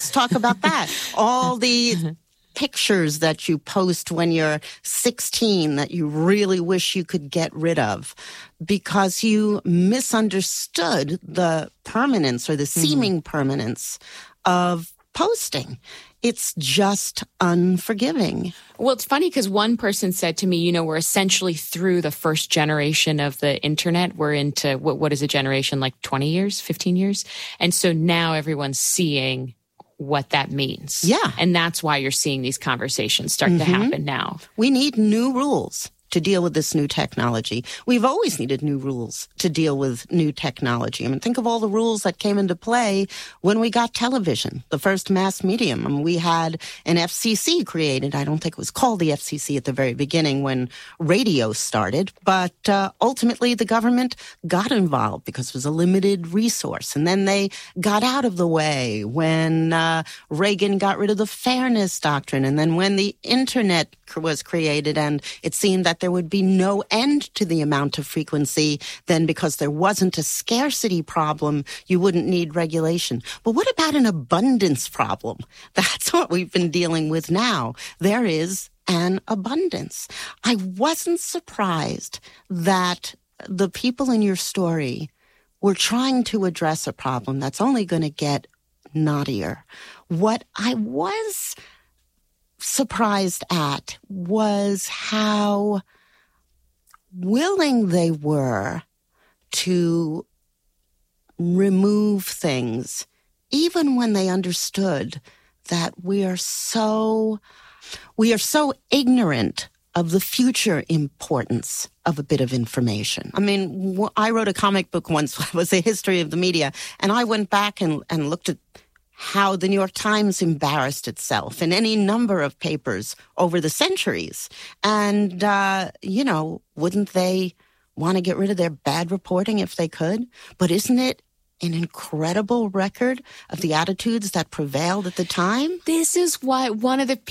let's talk about that. All the pictures that you post when you're 16 that you really wish you could get rid of because you misunderstood the permanence or the seeming permanence of posting. It's just unforgiving. Well, it's funny because one person said to me, we're essentially through the first generation of the internet. We're into, what is a generation, like 20 years, 15 years? And so now everyone's seeing what that means. Yeah. And that's why you're seeing these conversations start to happen now. We need new rules to deal with this new technology. We've always needed new rules to deal with new technology. I mean, think of all the rules that came into play when we got television, the first mass medium. I mean, we had an FCC created. I don't think it was called the FCC at the very beginning when radio started, but ultimately the government got involved because it was a limited resource. And then they got out of the way when Reagan got rid of the Fairness Doctrine. And then when the internet was created and it seemed that there would be no end to the amount of frequency, then because there wasn't a scarcity problem, you wouldn't need regulation. But what about an abundance problem? That's what we've been dealing with now. There is an abundance. I wasn't surprised that the people in your story were trying to address a problem that's only going to get knottier. What I was surprised at was how willing they were to remove things, even when they understood that we are so ignorant of the future importance of a bit of information. I mean, I wrote a comic book once, it was a history of the media, and I went back and looked at how the New York Times embarrassed itself in any number of papers over the centuries. And, wouldn't they want to get rid of their bad reporting if they could? But isn't it an incredible record of the attitudes that prevailed at the time? This is what one of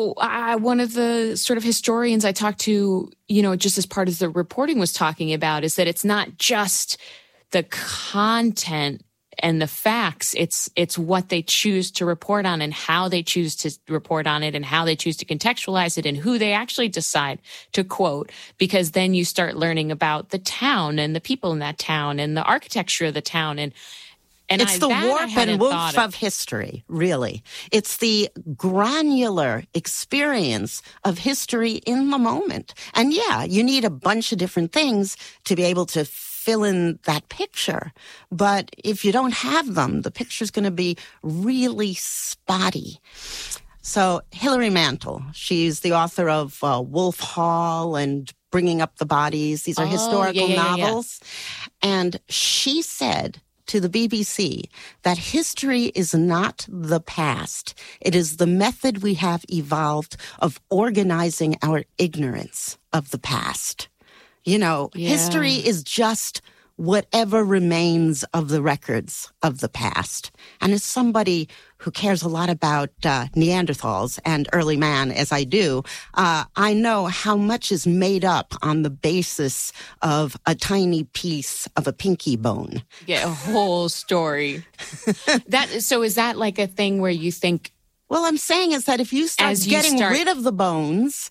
the sort of historians I talked to, just as part of the reporting was talking about, is that it's not just the content and the facts, it's what they choose to report on and how they choose to report on it and how they choose to contextualize it and who they actually decide to quote, because then you start learning about the town and the people in that town and the architecture of the town. And it's the warp and woof of history, really. It's the granular experience of history in the moment. And yeah, you need a bunch of different things to be able to fill in that picture. But if you don't have them, the picture's going to be really spotty. So Hilary Mantel, she's the author of Wolf Hall and Bringing Up the Bodies. These are historical novels. Yeah. And she said to the BBC that history is not the past. It is the method we have evolved of organizing our ignorance of the past. History is just whatever remains of the records of the past. And as somebody who cares a lot about Neanderthals and early man, as I do, I know how much is made up on the basis of a tiny piece of a pinky bone. Yeah, a whole story. So is that like a thing where you think, well, I'm saying is that if you start getting rid of the bones,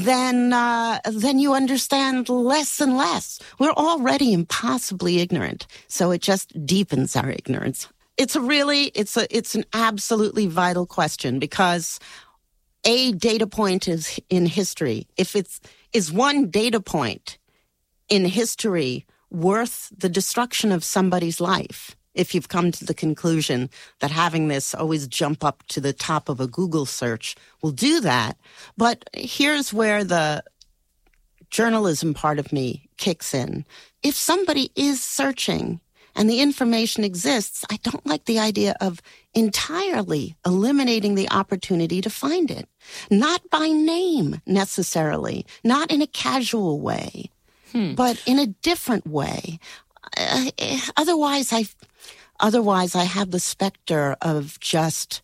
then you understand less and less. We're already impossibly ignorant, so it just deepens our ignorance. It's an absolutely vital question because a data point is in history. If is one data point in history worth the destruction of somebody's life? If you've come to the conclusion that having this always jump up to the top of a Google search will do that. But here's where the journalism part of me kicks in. If somebody is searching and the information exists, I don't like the idea of entirely eliminating the opportunity to find it. Not by name necessarily, not in a casual way, but in a different way. Otherwise, I have the specter of just,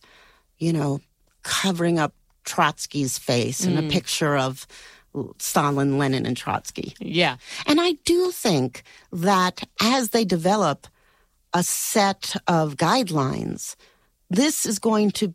covering up Trotsky's face and a picture of Stalin, Lenin, and Trotsky. Yeah. And I do think that as they develop a set of guidelines, this is going to